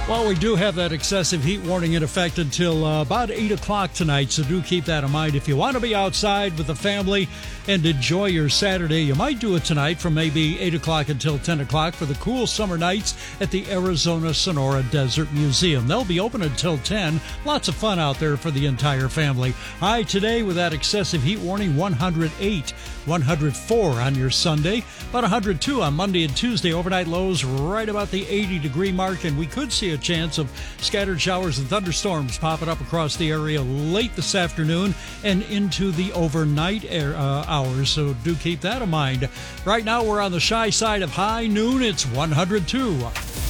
Well, we do have that excessive heat warning in effect until about 8 o'clock tonight, so do keep that in mind. If you want to be outside with the family and enjoy your Saturday, you might do it tonight from maybe 8 o'clock until 10 o'clock for the cool summer nights at the Arizona Sonora Desert Museum. They'll be open until 10. Lots of fun out there for the entire family. High today with that excessive heat warning, 108, 104 on your Sunday, about 102 on Monday and Tuesday. Overnight lows right about the 80-degree mark, and we could see a chance of scattered showers and thunderstorms popping up across the area late this afternoon and into the overnight hours, so do keep that in mind. Right now we're on the shy side of high noon. It's 102.